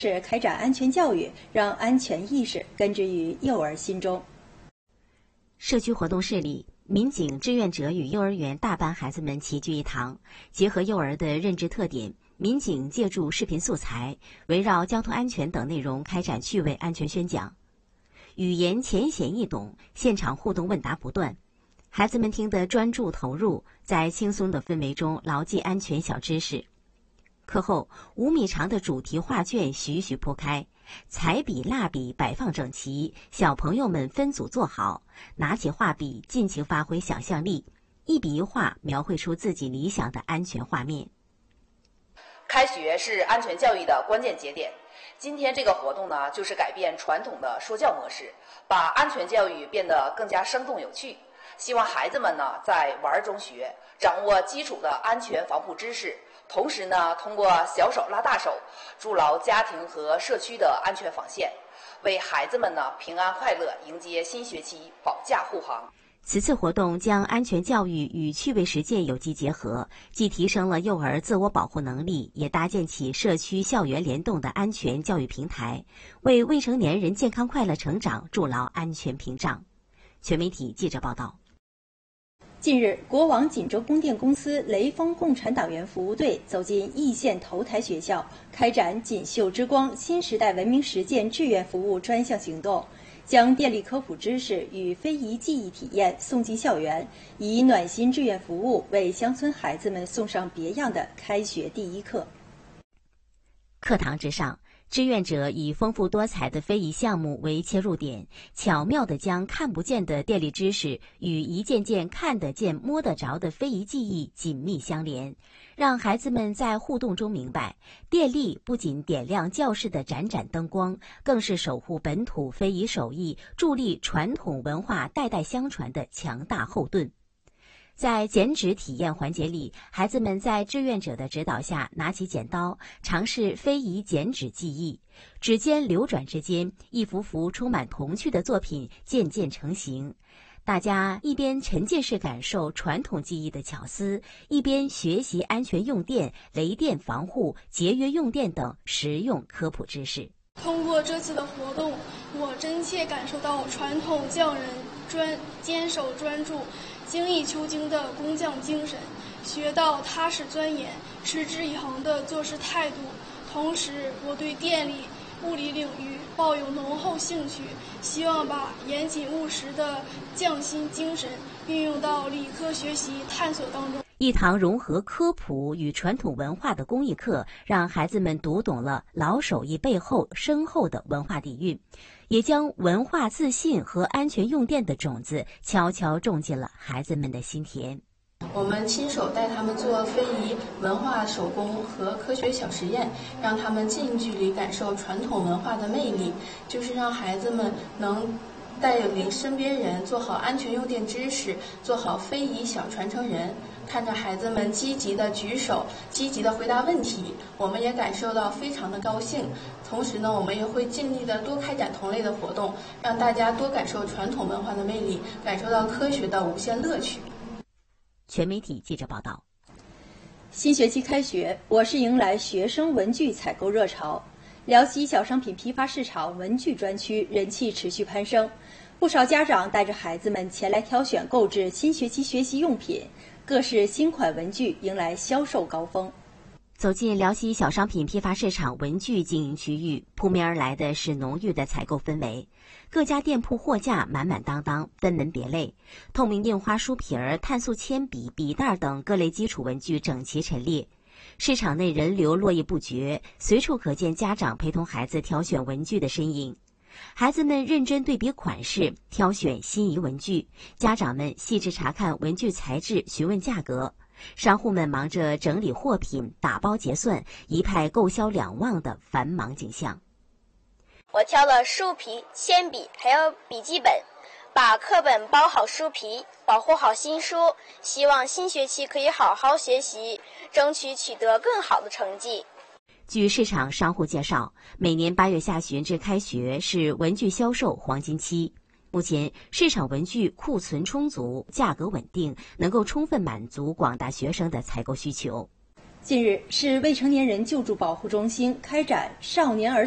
是开展安全教育，让安全意识根植于幼儿心中。 社区活动室里，民警、志愿者与幼儿园大班孩子们齐聚一堂，结合幼儿的认知特点，民警借助视频素材，围绕交通安全等内容开展趣味安全宣讲。语言浅显易懂，现场互动问答不断，孩子们听得专注投入，在轻松的氛围中牢记安全小知识。课后，5米长的主题画卷徐徐铺开，彩笔、蜡笔摆放整齐，小朋友们分组坐好，拿起画笔尽情发挥想象力，一笔一画描绘出自己理想的安全画面。 开学是安全教育的关键节点，今天这个活动呢，就是改变传统的说教模式，把安全教育变得更加生动有趣。希望孩子们呢，在玩中学，掌握基础的安全防护知识。同时呢，通过小手拉大手，筑牢家庭和社区的安全防线，为孩子们呢平安快乐迎接新学期保驾护航。 此次活动将安全教育与趣味实践有机结合，既提升了幼儿自我保护能力，也搭建起社区校园联动的安全教育平台，为未成年人健康快乐成长筑牢安全屏障。全媒体记者报道。 近日，国网锦州供电公司雷锋共产党员服务队走进易县头台学校，开展锦绣之光新时代文明实践志愿服务专项行动，将电力科普知识与非遗技艺体验送进校园，以暖心志愿服务为乡村孩子们送上别样的开学第一课。 课堂之上，志愿者以丰富多彩的非遗项目为切入点，巧妙地将看不见的电力知识与一件件看得见、摸得着的非遗技艺紧密相连，让孩子们在互动中明白，电力不仅点亮教室的盏盏灯光，更是守护本土非遗手艺、助力传统文化代代相传的强大后盾。在剪纸体验环节里，孩子们在志愿者的指导下拿起剪刀，尝试非遗剪纸技艺。指尖流转之间，一幅幅充满童趣的作品渐渐成型。大家一边沉浸式感受传统技艺的巧思，一边学习安全用电、雷电防护、节约用电等实用科普知识。 通过这次的活动，我真切感受到传统匠人坚守专注、精益求精的工匠精神，学到踏实钻研、持之以恒的做事态度。同时，我对电力、物理领域抱有浓厚兴趣，希望把严谨务实的匠心精神运用到理科学习探索当中。 一堂融合科普与传统文化的公益课，让孩子们读懂了老手艺背后深厚的文化底蕴，也将文化自信和安全用电的种子悄悄种进了孩子们的心田。 我们亲手带他们做非遗文化手工和科学小实验，让他们近距离感受传统文化的魅力，就是让孩子们能带领身边人做好安全用电知识，做好非遗小传承人。看着孩子们积极的举手，积极的回答问题，我们也感受到非常的高兴。同时呢，我们也会尽力的多开展同类的活动，让大家多感受传统文化的魅力，感受到科学的无限乐趣。 全媒体记者报道。 新学期开学，我市迎来学生文具采购热潮。辽西小商品批发市场文具专区人气持续攀升，不少家长带着孩子们前来挑选购置新学期学习用品，各式新款文具迎来销售高峰。 走进辽西小商品批发市场文具经营区域，扑面而来的是浓郁的采购氛围。各家店铺货架满满当当，分门别类，透明印花书皮儿、碳素铅笔、笔袋等各类基础文具整齐陈列。市场内人流络绎不绝，随处可见家长陪同孩子挑选文具的身影。孩子们认真对比款式，挑选心仪文具；家长们细致查看文具材质，询问价格。商户们忙着整理货品、打包结算，一派购销两旺的繁忙景象。 我挑了书皮、铅笔还有笔记本，把课本包好书皮，保护好新书，希望新学期可以好好学习，争取取得更好的成绩。 据市场商户介绍，每年8月下旬至开学是文具销售黄金期。目前市场文具库存充足，价格稳定，能够充分满足广大学生的采购需求。 近日，市未成年人救助保护中心开展少年儿